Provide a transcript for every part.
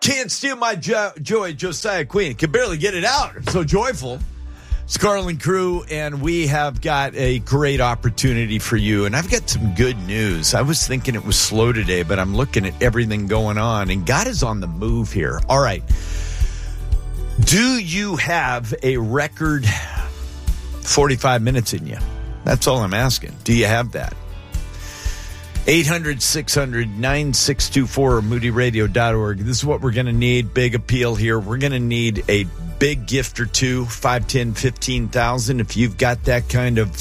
Can't steal my joy, Josiah Queen. Can barely get it out. I'm so joyful. It's Carlin Crew, and we have got a great opportunity for you. And I've got some good news. I was thinking it was slow today, but I'm looking at everything going on, and God is on the move here. All right. Do you have a record 45 minutes in you? That's all I'm asking. Do you have that? 800-600-9624 or moodyradio.org. This is what we're going to need. Big appeal here. We're going to need a big gift or two, 5, 10, 15,000. If you've got that kind of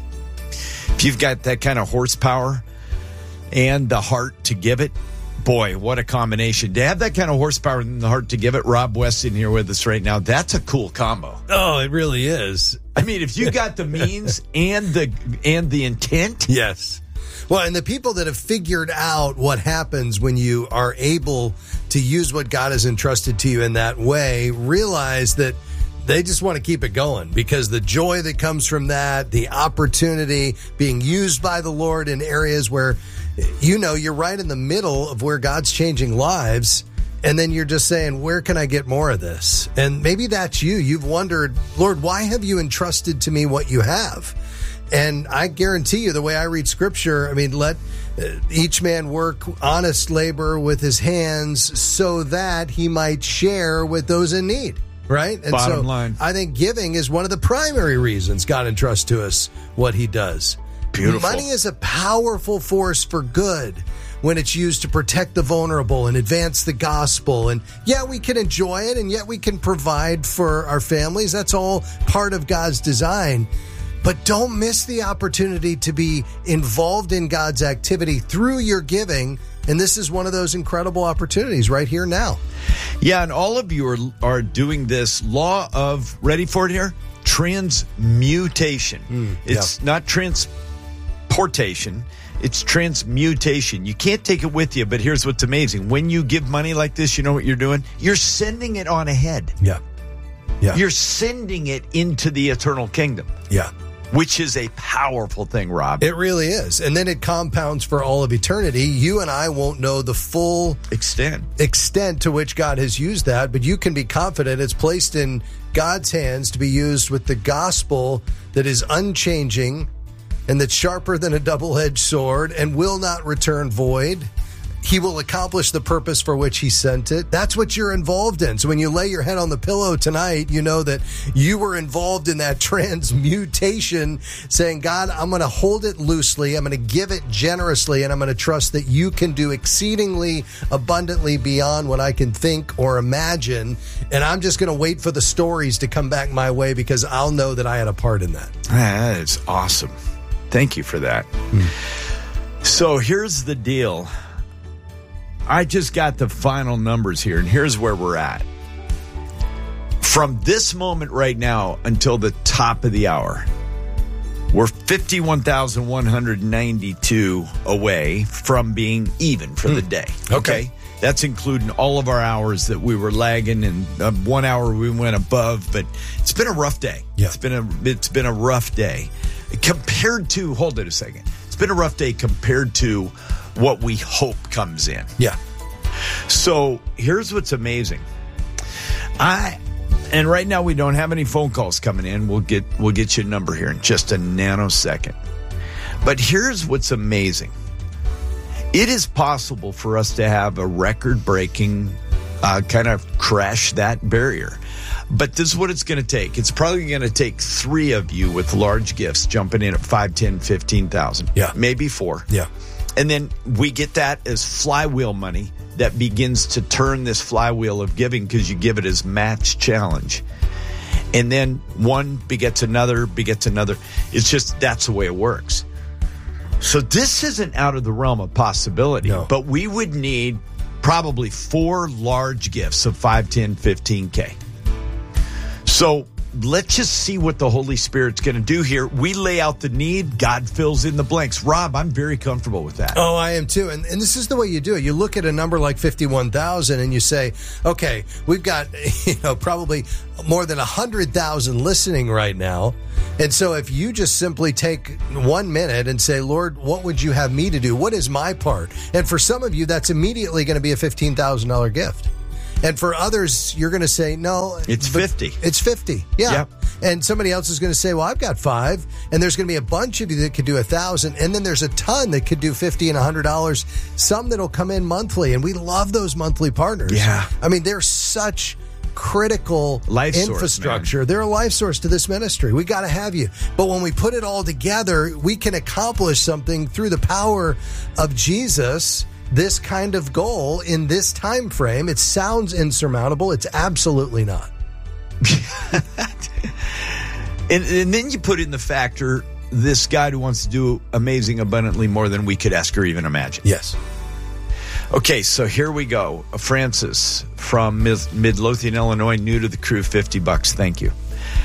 horsepower and the heart to give it, boy, what a combination. To have that kind of horsepower and the heart to give it, Rob West in here with us right now, that's a cool combo. Oh, it really is. I mean, if you got the means and the intent. Yes. Well, and the people that have figured out what happens when you are able to use what God has entrusted to you in that way realize that they just want to keep it going, because the joy that comes from that, the opportunity being used by the Lord in areas where, you're right in the middle of where God's changing lives. And then you're just saying, where can I get more of this? And maybe that's you. You've wondered, Lord, why have you entrusted to me what you have? And I guarantee you, the way I read Scripture, I mean, let each man work honest labor with his hands so that he might share with those in need, right? And Bottom line. I think giving is one of the primary reasons God entrusts to us what he does. Beautiful. Money is a powerful force for good when it's used to protect the vulnerable and advance the gospel. And yeah, we can enjoy it, and yet we can provide for our families. That's all part of God's design. But don't miss the opportunity to be involved in God's activity through your giving. And this is one of those incredible opportunities right here now. Yeah, and all of you are doing this law of, ready for it here? Transmutation. It's not transportation. It's transmutation. You can't take it with you, but here's what's amazing. When you give money like this, you know what you're doing? You're sending it on ahead. Yeah. You're sending it into the eternal kingdom. Yeah. Which is a powerful thing, Rob. It really is. And then it compounds for all of eternity. You and I won't know the full extent to which God has used that, but you can be confident it's placed in God's hands to be used with the gospel that is unchanging and that's sharper than a double-edged sword and will not return void. He will accomplish the purpose for which he sent it. That's what you're involved in. So when you lay your head on the pillow tonight, you know that you were involved in that transmutation, saying, God, I'm going to hold it loosely. I'm going to give it generously, and I'm going to trust that you can do exceedingly abundantly beyond what I can think or imagine. And I'm just going to wait for the stories to come back my way, because I'll know that I had a part in that. That is awesome. Thank you for that. So here's the deal. I just got the final numbers here, and here's where we're at. From this moment right now until the top of the hour, we're 51,192 away from being even for the day. Okay. That's including all of our hours that we were lagging, and 1 hour we went above, but it's been a rough day. Yeah. It's been a rough day compared to, hold it a second. It's been a rough day compared to what we hope comes in. Yeah. So here's what's amazing. And right now we don't have any phone calls coming in. We'll get you a number here in just a nanosecond. But here's what's amazing. It is possible for us to have a record-breaking kind of crash that barrier. But this is what it's going to take. It's probably going to take 3 of you with large gifts jumping in at 5, 10, 15,000. Yeah. Maybe 4. Yeah. And then we get that as flywheel money that begins to turn this flywheel of giving, because you give it as match challenge. And then one begets another. It's just, that's the way it works. So this isn't out of the realm of possibility, but we would need probably 4 large gifts of 5, 10, 15K. So let's just see what the Holy Spirit's going to do here. We lay out the need. God fills in the blanks. Rob, I'm very comfortable with that. Oh, I am too. And this is the way you do it. You look at a number like 51,000 and you say, okay, we've got, probably more than 100,000 listening right now. And so if you just simply take 1 minute and say, Lord, what would you have me to do? What is my part? And for some of you, that's immediately going to be a $15,000 gift. And for others, you're going to say, no. It's 50. It's 50. Yeah. Yep. And somebody else is going to say, well, I've got 5. And there's going to be a bunch of you that could do 1,000. And then there's a ton that could do $50 and $100. Some that'll come in monthly. And we love those monthly partners. Yeah. I mean, they're such critical life infrastructure. Source, they're a life source to this ministry. We got to have you. But when we put it all together, we can accomplish something through the power of Jesus. This kind of goal in this time frame. It sounds insurmountable. It's absolutely not. and then you put in the factor, this God who wants to do amazing, abundantly more than we could ask or even imagine. Yes. Okay, so here we go. Francis from Midlothian, Illinois, new to the crew, $50. Thank you.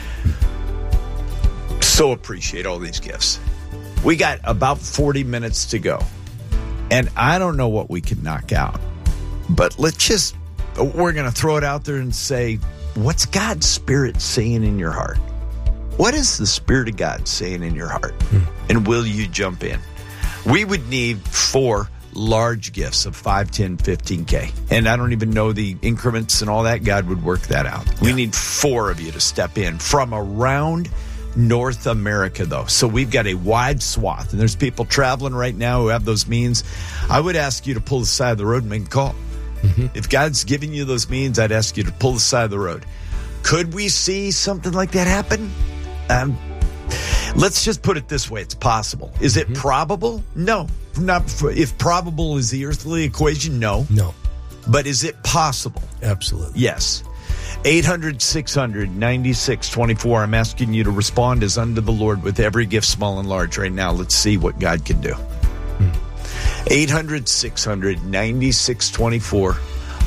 So appreciate all these gifts. We got about 40 minutes to go. And I don't know what we can knock out. But we're going to throw it out there and say, what's God's Spirit saying in your heart? What is the Spirit of God saying in your heart? And will you jump in? We would need 4 large gifts of 5, 10, 15K. And I don't even know the increments and all that. God would work that out. Yeah. We need 4 of you to step in from around North America, though. So we've got a wide swath, and there's people traveling right now who have those means. I would ask you to pull the side of the road and make a call. If God's giving you those means, I'd ask you to pull the side of the road. Could we see something like that happen? Let's just put it this way. It's possible. Is it probable? No. If probable is the earthly equation, no. No. But is it possible? Absolutely. Yes. 800-600-9624. I'm asking you to respond as unto the Lord with every gift, small and large, right now. Let's see what God can do. 800-600-9624 or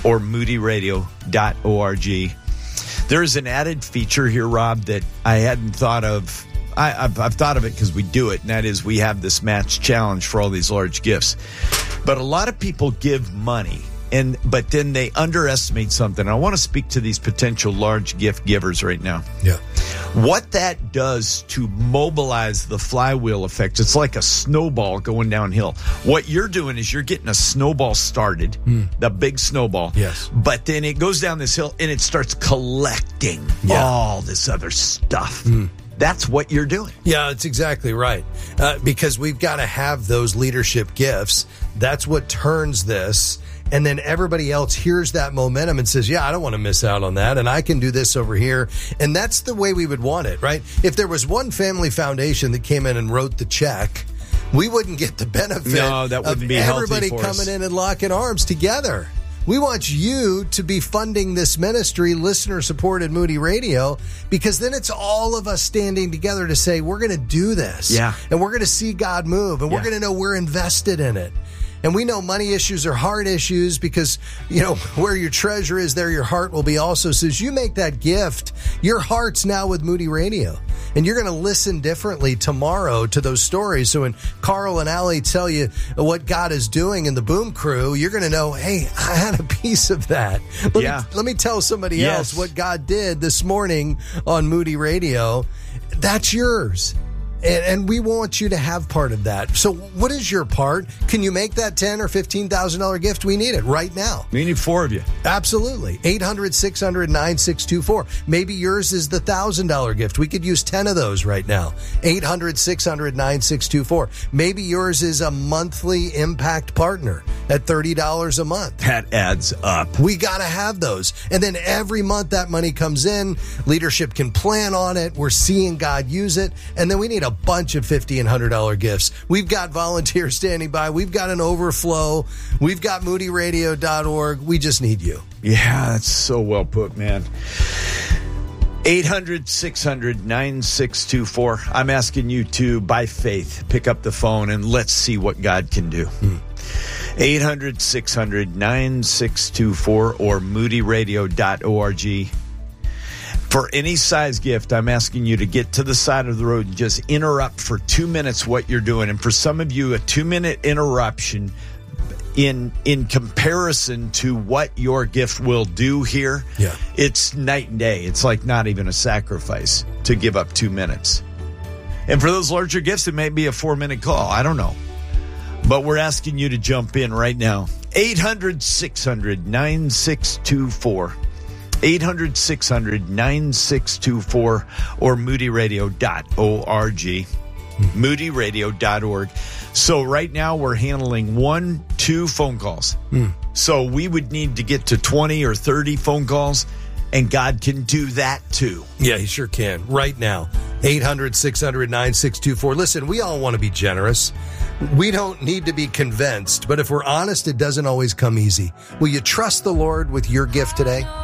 moodyradio.org. There's an added feature here, Rob, that I hadn't thought of. I've thought of it because we do it, and that is we have this match challenge for all these large gifts. But a lot of people give money, but then they underestimate something. I want to speak to these potential large gift givers right now. Yeah. What that does to mobilize the flywheel effect, it's like a snowball going downhill. What you're doing is you're getting a snowball started, the big snowball. Yes. But then it goes down this hill and it starts collecting all this other stuff. That's what you're doing. Yeah, that's exactly right. Because we've got to have those leadership gifts. That's what turns this. And then everybody else hears that momentum and says, yeah, I don't want to miss out on that. And I can do this over here. And that's the way we would want it, right? If there was one family foundation that came in and wrote the check, we wouldn't get the benefit that wouldn't be everybody healthy for coming us. In and locking arms together. We want you to be funding this ministry, listener-supported Moody Radio, because then it's all of us standing together to say, we're going to do this. Yeah. And we're going to see God move, and we're going to know we're invested in it. And we know money issues are heart issues because, where your treasure is, there your heart will be also. So as you make that gift, your heart's now with Moody Radio. And you're going to listen differently tomorrow to those stories. So when Carl and Allie tell you what God is doing in the Boom Crew, you're going to know, hey, I had a piece of that. Let me tell somebody else what God did this morning on Moody Radio. That's yours. And we want you to have part of that. So what is your part? Can you make that $10,000 or $15,000 gift? We need it right now. We need 4 of you. Absolutely. 800-600-9624. Maybe yours is the $1,000 gift. We could use 10 of those right now. 800-600-9624. Maybe yours is a monthly impact partner at $30 a month. That adds up. We got to have those. And then every month that money comes in, leadership can plan on it. We're seeing God use it. And then we need a bunch of $50 and $100 gifts. We've got volunteers standing by. We've got an overflow. We've got moodyradio.org. We just need you. Yeah, that's so well put, man. 800-600-9624. I'm asking you to, by faith, pick up the phone and let's see what God can do. 800-600-9624 or moodyradio.org. For any size gift, I'm asking you to get to the side of the road and just interrupt for 2 minutes what you're doing. And for some of you, a 2-minute interruption in comparison to what your gift will do here, it's night and day. It's like not even a sacrifice to give up 2 minutes. And for those larger gifts, it may be a 4-minute call. I don't know. But we're asking you to jump in right now. 800-600-9624. 800-600-9624 or moodyradio.org. moodyradio.org. So right now we're handling 1-2 phone calls. So we would need to get to 20 or 30 phone calls, and God can do that too. Yeah, he sure can. Right now, 800-600-9624. Listen, we all want to be generous. We don't need to be convinced, but if we're honest, it doesn't always come easy. Will you trust the Lord with your gift today?